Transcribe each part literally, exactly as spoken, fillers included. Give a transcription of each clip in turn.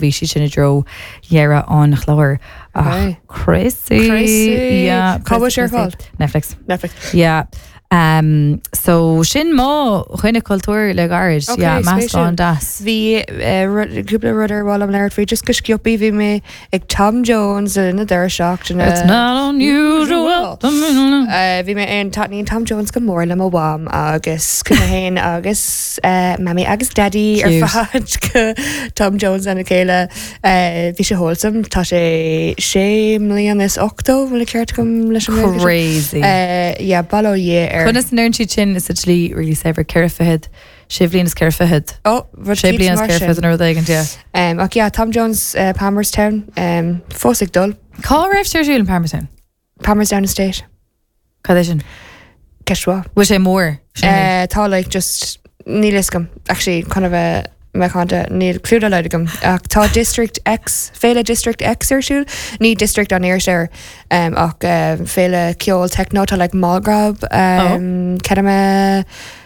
bhí si sinna dro dhearra an chlór. Okay. Crazy. Crazy. Yeah. Cad was your fault? Netflix. Netflix. Yeah. Um, so sin má chuine cultúr le garid. Okay, Yeah, más spatial. an das. Bhí cúpla rudder bhil am leir fao just go sciopí bhí mé ag Tom Jones in a deir seach. It's not unusual. Bhí mé an tatníí Tom Jones go mór le mo bham agus cuna hain agus mami agus daddy ar fad go Tom Jones anna céile bhí sé wholesome tá sé sé mlíon is octó bhfuil ceart gom leis an Crazy. Yeah, balló dhé ar Chunnas nern si sin is actually really saver Kerfahead. Shivlin is Kerfahead. Oh, Shivlin is Kerfahead and everything and yeah. Um, okay, yeah, Tom Jones, uh, Palmerstown, um, Fosig Dull. Call Ref Sturgill in Palmerstown. Palmerstown Estate. Condition. Keshwa. Wish I more. Uh, tá like just níliscom. Actually, kind of a me chanta níl clúda leidegum. Ach tá District X, féile District X ar siúil, ní District an Ayrshire, um, ach uh, féile ceol techno tá like Malgrab, um, oh. Kedama,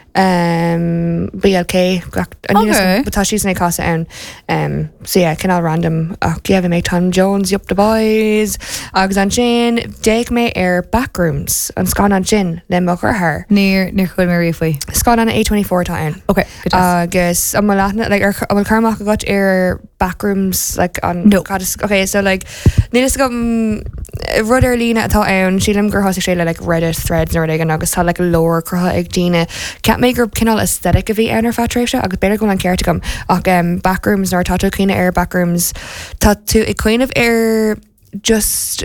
um, B L K, okay. But tá she's in a casa ann. Um, so yeah, canal random. Ach yeah, we make Tom Jones, Yup the Boys, agus an sin, deig me ar Backrooms, an scan an sin, le mo gur her. Near near chuil mé riafoi. Scan an A twenty-four táin. Okay, good job. Agus am latna like ar am karmach got ar Backrooms like on no. Okay, so like nílas go rudder lína atá ann, sílim gur hosa sé le like Reddit threads or again agus tá like lower crutha ag dína. Cat maker cinál aesthetic a bhí an ar fatréise agus beidir go an ceart gom ach um, Backrooms nor tá tú cíine ar Backrooms tá tú i cuine of air just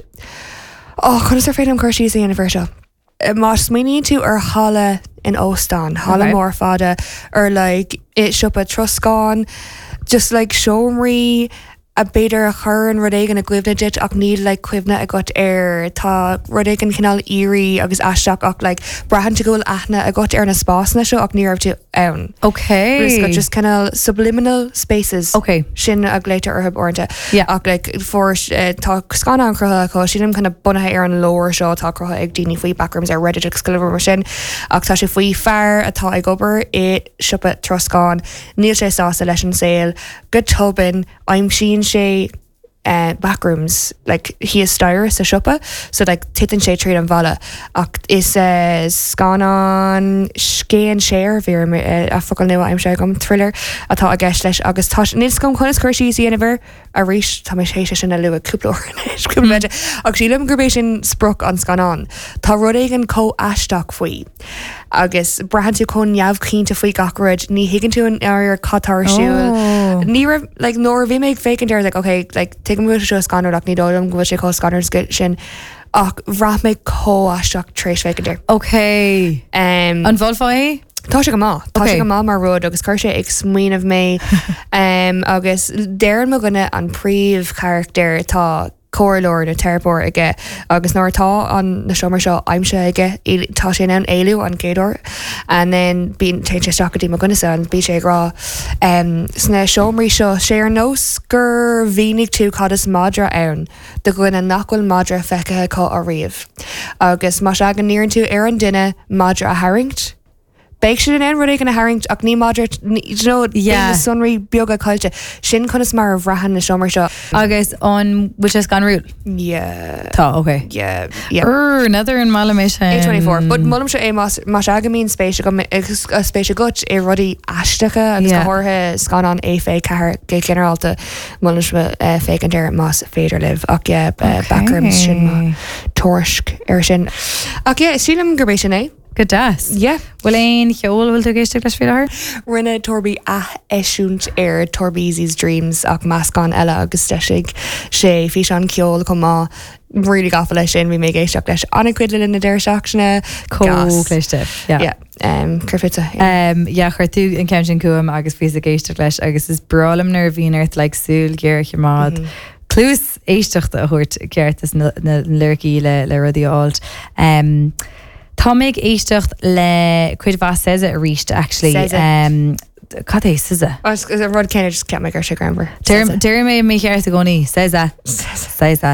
oh chunas ar féad an chuirsí sa dhéanamh seo má smaoiníonn tú ar hála in Óstán hála okay. mór fada ar like it siúpa troscáin just like showmrí a beidir a chur an rud éigen a gluimhna dit ach níl like cuimhna a got air tá rud éigen cinál íri agus aisteach ach like brahan tú gohfuil aithna a got ar na spásna seo ach ní raibh tú ann. Okay. Rus got just cinál subliminal spaces. Okay. Sin a gléite orthab ornta. Yeah. Ach like for uh, tá scan an crutha có sílim kind of bunathe ar an lower seo tá crutha ag daoine faoi Backrooms ar Reddit ag scoilmh mar sin ach tá sé faoi fearr atá ag obair i siúpa troscáin níl sé sásta leis an saoil go tobin aimsíonn sé uh, Backrooms like he is styr sa siúpa so like titan sé tríd an bhela ach is uh, scan an scéan séir bhí uh, a focail nua aim sé gom thriller atá a gceist leis agus tá níl gom chunas chuirsí dhéanamh a rís tá mé sé sin a lu a cúpla orna ach sílim gurbééis sin spruc an scan an tá rud éigen có aisteach faoi agus brahan tú chun neamh cínta faoi gachrid ní higann tú an ar catar siúil ní raibh like nóir bhí méid fécinn deir like okay like take mu seo scanner ach ní dóm go sé có scanner sin ach bhraith méid có aisteach trééis fécinn deir. Okay. Um, an bhilfáí? Tá sé go má Tá sé go má mar rud agus chuir sé ag smaoinmh mé um, agus déan mo gunna an príomh character tá cóirlóir na teirpóir aige agus nóir tá an na siomar seo aimse aige tá sé an éiliú an céadúir and then bíon te sé seachadí mo gunna san bí sé rá um, sna siomraí seo sé ar nós gur bhínig tú cadas madra ann do gona nachhfuil madra feiceathe có a riamh agus má se agan níann tú ar an duine madra a haingt Beic sin an rud éigen a haingt ach ní madra you know yeah. sunraí beaga caiilte sin chunas mar a bhrahan na siomar seo agus an which is gan root yeah tá okay yeah yeah er another in Malamation A twenty-four but mulam se é mas mas agamín spéisi go a spéisi gut é rudí aistecha agus Yeah. go háthe scan an é fé cehar ge generalta mulam se fé an deir mas féidir liv ach yeah Okay. Backrooms sin ma tuaisk ar sin ach yeah sílim gurbééis sin é Good das. yeah Well ein cheol will tú géiste leis fiar? rinne Torbí a eisiúnt ar Torbí's Dreams ach más gan eile agus deisiig sé fi an ceol go má really gafa lei sin bhí mé géisteach leis anna cuiile in na deir seachna Cóléiste. yeah um curfita Um, ja, chuir tú an ceim sin cuam agus fi a géiste leis agus is bralam nar bhíart le súl géir mád. Clús éisteachta a chuirt ceart is na lurcií le le rudí áilt. Um, Tá méid éisteacht le chuid bha séise a ríist actually. Um, Cad é Siza? rud céine just ceap me gur sé grambar. Deir mé mé cheart a gcónaí Siza Siza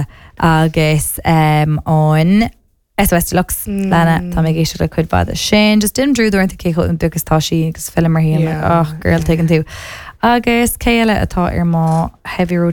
agus um, an S O S Deluxe lena tá mé géisiú le chuid bhd sin just dim drúú an cécho an bugus táisií agus film mar híon ach girl taken tú agus céile atá ar má heavy road